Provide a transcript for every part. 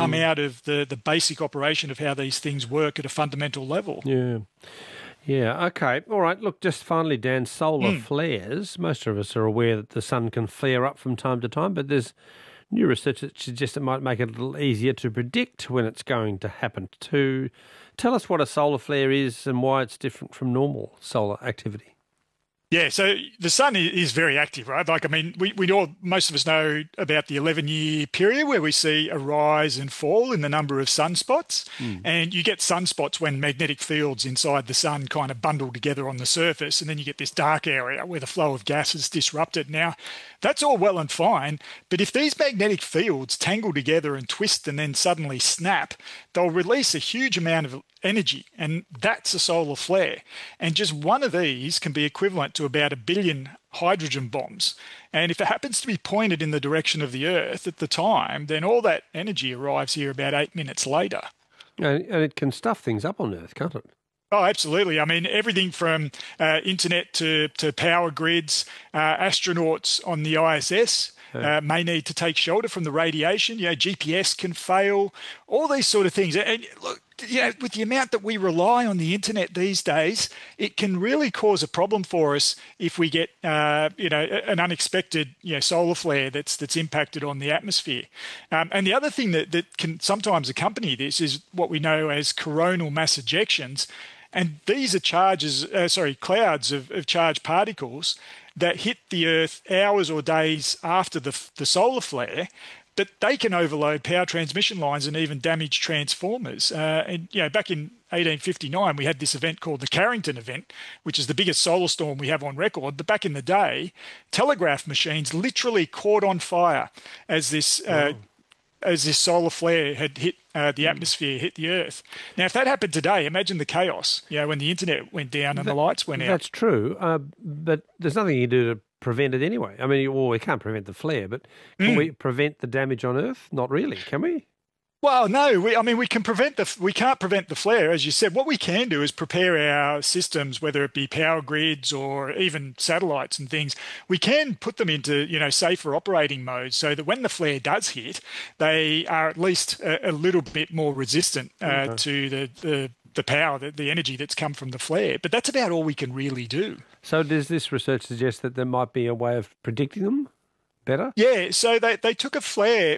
come out of the basic operation of how these things work at a fundamental level. Yeah. Yeah, okay. All right, look, just finally, Dan, solar flares. Most of us are aware that the sun can flare up from time to time, but there's new research that suggests it might make it a little easier to predict when it's going to happen. To tell us what a solar flare is and why it's different from normal solar activity. Yeah, so the sun is very active, right? Like, I mean, we all, most of us know about the 11-year period where we see a rise and fall in the number of sunspots. And you get sunspots when magnetic fields inside the sun kind of bundle together on the surface, and then you get this dark area where the flow of gas is disrupted. Now, that's all well and fine, but if these magnetic fields tangle together and twist and then suddenly snap, they'll release a huge amount of energy, and that's a solar flare. And just one of these can be equivalent to about 1 billion hydrogen bombs. And if it happens to be pointed in the direction of the Earth at the time, then all that energy arrives here about 8 minutes later. And it can stuff things up on Earth, can't it? Oh, absolutely. I mean, everything from internet to power grids, astronauts on the ISS may need to take shelter from the radiation. You know, GPS can fail, all these sort of things. And look, you know, with the amount that we rely on the internet these days, it can really cause a problem for us if we get, an unexpected, solar flare that's impacted on the atmosphere. And the other thing that can sometimes accompany this is what we know as coronal mass ejections. And these are clouds of charged particles that hit the Earth hours or days after the solar flare, but they can overload power transmission lines and even damage transformers. Back in 1859, we had this event called the Carrington event, which is the biggest solar storm we have on record. But back in the day, telegraph machines literally caught on fire as this solar flare had hit the atmosphere, hit the Earth. Now, if that happened today, imagine the chaos, when the internet went down and the lights went out. That's true, but there's nothing you can do to prevent it anyway. I mean, we can't prevent the flare, but can we prevent the damage on Earth? Not really, can we? Well, no. We can't prevent the flare, as you said. What we can do is prepare our systems, whether it be power grids or even satellites and things. We can put them into safer operating modes so that when the flare does hit, they are at least a little bit more resistant to the power, the energy that's come from the flare. But that's about all we can really do. So does this research suggest that there might be a way of predicting them better? Yeah, so they took a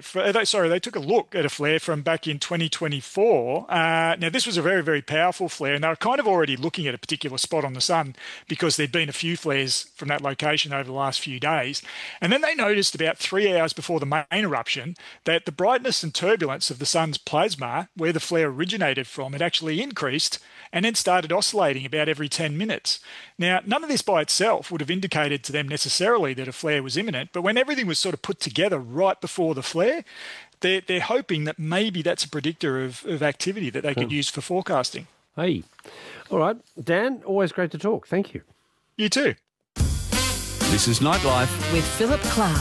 look at a flare from back in 2024. Now, this was a very, very powerful flare, and they were kind of already looking at a particular spot on the sun because there'd been a few flares from that location over the last few days. And then they noticed about 3 hours before the main eruption that the brightness and turbulence of the sun's plasma, where the flare originated from, had actually increased and then started oscillating about every 10 minutes. Now, none of this by itself would have indicated to them necessarily that a flare was imminent, but when everything was sort of put together right before the flare, they're hoping that maybe that's a predictor of activity that they could use for forecasting. Hey. All right. Dan, always great to talk. Thank you. You too. This is Nightlife with Philip Clark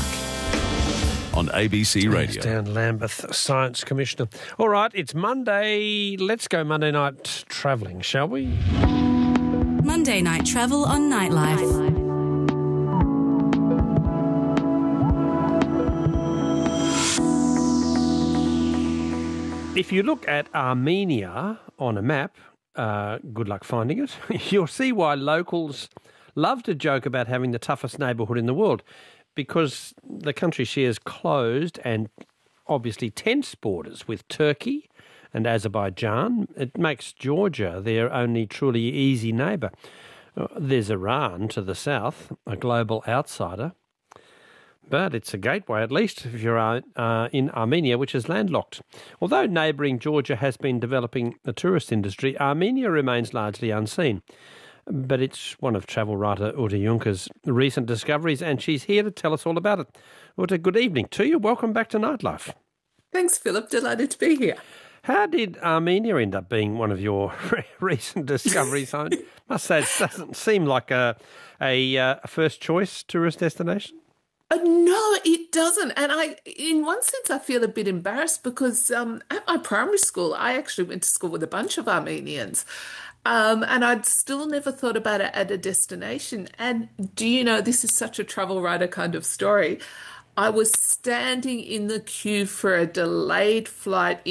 on ABC Radio. Dan Lambeth, Science Commissioner. All right, it's Monday. Let's go Monday night travelling, shall we? Monday night travel on Nightlife. If you look at Armenia on a map, good luck finding it, you'll see why locals love to joke about having the toughest neighbourhood in the world, because the country shares closed and obviously tense borders with Turkey and Azerbaijan. It makes Georgia their only truly easy neighbour. There's Iran to the south, a global outsider. But it's a gateway, at least if you're in Armenia, which is landlocked. Although neighbouring Georgia has been developing the tourist industry, Armenia remains largely unseen. But it's one of travel writer Uta Junker's recent discoveries, and she's here to tell us all about it. Uta, good evening to you. Welcome back to Nightlife. Thanks, Philip. Delighted to be here. How did Armenia end up being one of your recent discoveries? I must say, it doesn't seem like a first-choice tourist destination. No, it doesn't. And in one sense, I feel a bit embarrassed because at my primary school, I actually went to school with a bunch of Armenians. And I'd still never thought about it at a destination. And do you know, this is such a travel writer kind of story. I was standing in the queue for a delayed flight